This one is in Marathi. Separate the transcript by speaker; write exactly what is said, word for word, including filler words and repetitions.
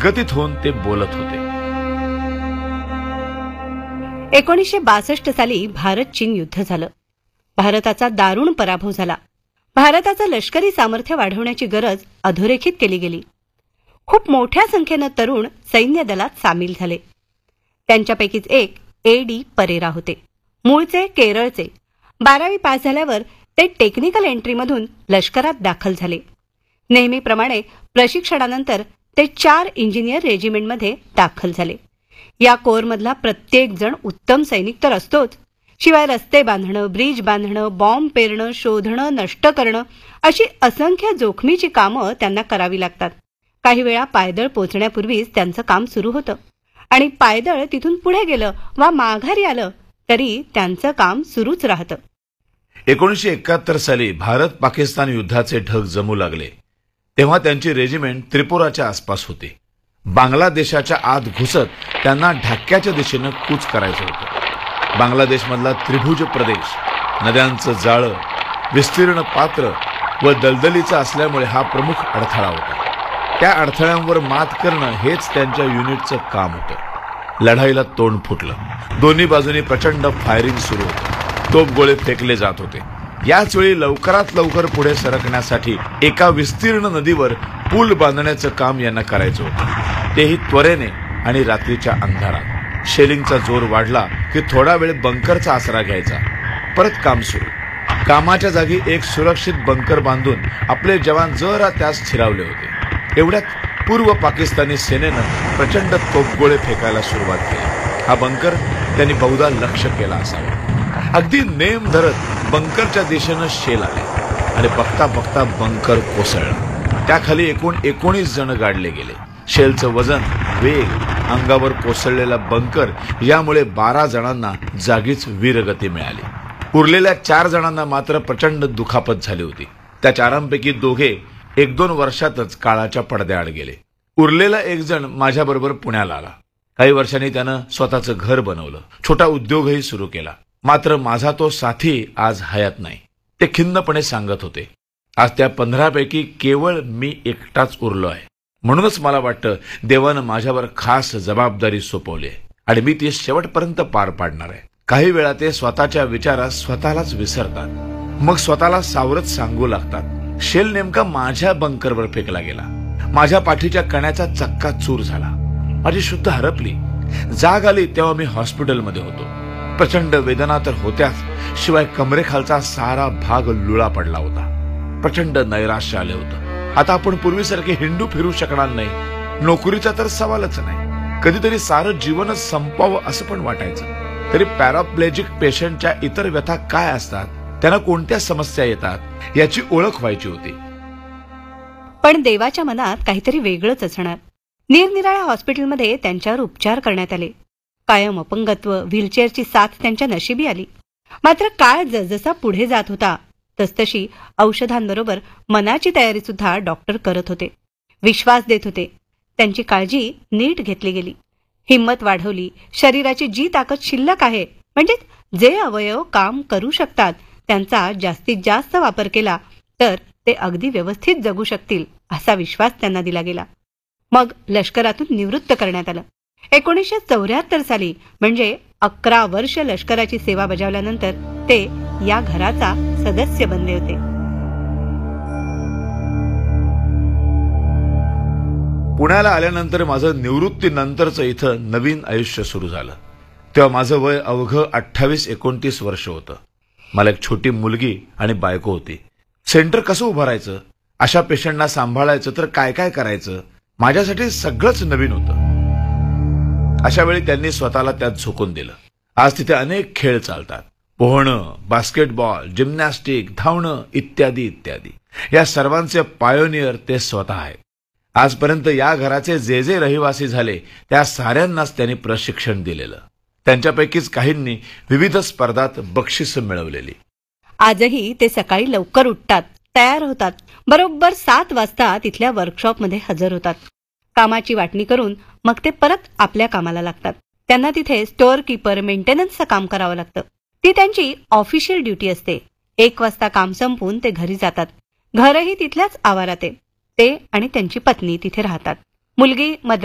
Speaker 1: गदगदित होऊन ते बोलत होते.
Speaker 2: एकोणीसशे बासष्ट साली भारत चीन युद्ध झालं. भारताचा दारुण पराभव झाला. भारताचं लष्करी सामर्थ्य वाढवण्याची गरज अधोरेखित केली गेली. खूप मोठ्या संख्येनं तरुण सैन्य दलात सामील झाले. त्यांच्यापैकीच एक ए डी परेरा होते. मूळचे केरळचे. बारावी पास झाल्यावर ते टेक्निकल एंट्रीमधून लष्करात दाखल झाले. नेहमीप्रमाणे प्रशिक्षणानंतर ते चार इंजिनियर रेजिमेंटमध्ये दाखल झाले. या कोअरमधला प्रत्येक जण उत्तम सैनिक तर असतोच, शिवाय रस्ते बांधणं, ब्रिज बांधणं, बॉम्ब पेरणं, शोधणं, नष्ट करणं अशी असंख्य जोखमीची कामं त्यांना करावी लागतात. काही वेळा पायदळ पोचण्यापूर्वीच त्यांचं काम सुरू होतं आणि पायदळ तिथून पुढे गेलं वा माघारी आलं तरी त्यांचं काम सुरूच राहतं.
Speaker 1: एकोणीसशे एकाहत्तर साली भारत पाकिस्तान युद्धाचे ढग जमू लागले. तेव्हा त्यांची रेजिमेंट त्रिपुराच्या आसपास होती. बांगलादेशाच्या आत घुसत त्यांना ढाक्याच्या दिशेनं कूच करायचं होतं. बांगलादेशमधला त्रिभुज प्रदेश नद्यांचं जाळं, विस्तीर्ण पात्र व दलदलीचा असल्यामुळे हा प्रमुख अडथळा होता. त्या अडथळ्यांवर मात करणं हेच त्यांच्या युनिटचं काम होतं. लढाईला तोंड फुटलं. दोन्ही बाजूनी प्रचंड फायरिंग सुरू होतं. तोफगोळे फेकले जात होते. याच वेळी लवकरात लवकर पुढे सरकण्यासाठी एका विस्तीर्ण नदीवर पूल बांधण्याचं काम यांना करायचं होतं. तेही त्वरेने आणि रात्रीच्या अंधारात. शेलिंगचा जोर वाढला की थोडा वेळ बंकरचा आसरा घ्यायचा. परत काम सुरू. कामाच्या जागी एक सुरक्षित बंकर बांधून आपले जवान जरा त्यास स्थिरावले होते. एवढ्यात पूर्व पाकिस्तानी सेनेनं प्रचंड तोफगोळे फेकायला सुरुवात केली. हा बंकर त्यांनी बहुधा लक्ष केला असावा. अगदी नेम धरत बंकरच्या दिशेनं शेल आले आणि बघता बघता बंकर कोसळला. त्याखाली एकूण एकोणीस जण गाडले गेले. शेलचं वजन, वेग, अंगावर कोसळलेला बंकर यामुळे बारा जणांना जागीच वीरगती मिळाली. उरलेल्या चार जणांना मात्र प्रचंड दुखापत झाली होती. त्या चारांपैकी दोघे एक दोन वर्षातच काळाच्या पडद्याआड गेले. उरलेला एक जण माझ्याबरोबर पुण्याला आला. काही वर्षांनी त्यानं स्वतःचं घर बनवलं. छोटा उद्योगही सुरू केला. मात्र माझा तो साथी आज हयात नाही, ते खिन्नपणे सांगत होते. आज त्या पंधरापैकी केवळ मी एकटाच उरलो आहे. म्हणूनच मला वाटतं देवानं माझ्यावर खास जबाबदारी सोपवली आहे आणि मी ती शेवटपर्यंत पार पाडणार आहे. काही वेळा ते स्वतःच्या विचारात स्वतःलाच विसरतात. मग स्वतःला सावरत सांगू लागतात. शेल नेमका माझ्या बंकरवर फेकला गेला. माझ्या पाठीच्या कण्याचा चक्का चूर झाला. माझी शुद्ध हरपली. जाग आली तेव्हा मी हॉस्पिटलमध्ये होतो. प्रचंड वेदना तर होत्याच, शिवाय कमरेखालचा सारा भाग लुळा पडला होता. प्रचंड नैराश्य आले होतं. आता आपण पूर्वीसारखे हिंडू फिरू शकणार नाही. नोकरीचा तर सवालच नाही. कधीतरी सारं जीवनच संपावं असं पण वाटायचं. तरी पॅराप्लेजिक पेशंटच्या इतर व्यथा काय असतात, त्यांना कोणत्या समस्या येतात याची ओळख व्हायची होती.
Speaker 2: पण देवाच्या मनात काहीतरी वेगळंच असणार. निरनिराळ्या हॉस्पिटलमध्ये त्यांच्यावर उपचार करण्यात आले. कायम अपंगत्व, व्हीलचेअरची साथ त्यांच्या नशिबी आली. मात्र काळ जसजसा पुढे जात होता तसतशी औषधांबरोबर मनाची तयारी सुद्धा डॉक्टर करत होते. विश्वास देत होते. त्यांची काळजी नीट घेतली गेली. हिंमत वाढवली. शरीराची जी ताकद शिल्लक आहे, म्हणजे जे अवयव काम करू शकतात त्यांचा जास्तीत जास्त वापर केला तर ते अगदी व्यवस्थित जगू शकतील असा विश्वास त्यांना दिला गेला. मग लष्करातून निवृत्त करण्यात आलं. एकोणीसशे चौऱ्याहत्तर साली म्हणजे अकरा वर्ष लष्कराची सेवा बजावल्यानंतर ते या घराचा सदस्य बनले होते.
Speaker 1: पुण्याला आल्यानंतर माझं निवृत्तीनंतरचं इथं नवीन आयुष्य सुरू झालं. तेव्हा माझं वय अवघं अठ्ठावीस एकोणतीस वर्ष होतं. मला एक छोटी मुलगी आणि बायको होती. सेंटर कसं उभारायचं, अशा पेशंटना सांभाळायचं तर काय काय करायचं, माझ्यासाठी सगळंच नवीन होतं. अशा वेळी त्यांनी स्वतःला त्यात झोकून दिलं. आज तिथे अनेक खेळ चालतात. पोहणं, बास्केटबॉल, जिम्नॅस्टिक, धावणं इत्यादी इत्यादी. या सर्वांचे पायोनियर ते स्वतः आहेत. आजपर्यंत या घराचे जे जे रहिवासी झाले त्या साऱ्यांनाच त्यांनी प्रशिक्षण दिलेलं. त्यांच्यापैकीच काहींनी विविध स्पर्धात बक्षिसं मिळवलेली.
Speaker 2: आजही ते सकाळी लवकर उठतात, तयार होतात, बरोबर सात वाजता तिथल्या वर्कशॉपमध्ये हजर होतात. कामाची वाटणी करून मग ते परत आपल्या कामाला लागतात. त्यांना तिथे स्टोअर कीपर, मेंटेनन्सचं काम करावं लागतं. ती त्यांची ऑफिशियल ड्युटी असते. एक वाजता काम संपून ते घरी जातात. घरही तिथल्याच आवारात आहे. ते आणि त्यांची पत्नी तिथे राहतात. मुलगी